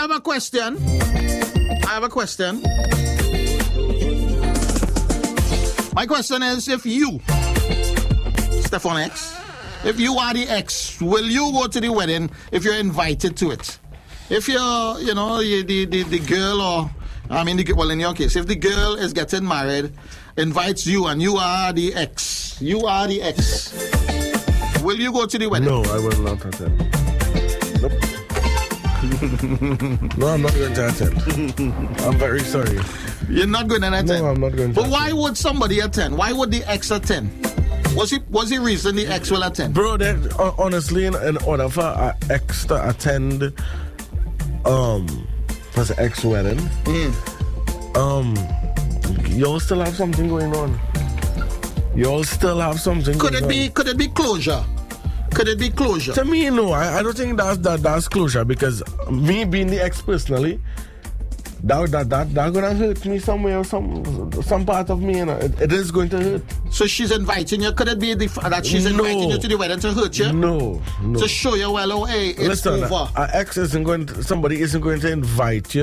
have a question. My question is, if you, Stefan X, if you are the ex, will you go to the wedding if you're invited to it? If you're, the girl, or, in your case, if the girl is getting married, invites you and you are the ex, will you go to the wedding? No, I will not attend. Nope. No, I'm not going to attend. I'm very sorry. You're not going to attend? No, I'm not going to But why would somebody attend? Why would the ex attend? Was the reason the ex will attend? Bro, honestly, in order for an ex to attend his ex wedding, y'all still have something going on. Could it be closure? Could it be closure? To me, no. I don't think that's closure, because me being the ex personally, that gonna hurt me somewhere, some part of me, it is going to hurt. So she's inviting you. Could it be that she's inviting you to the wedding to hurt you? No. To show you, well, hey, it's Listen, over. Our ex somebody isn't going to invite you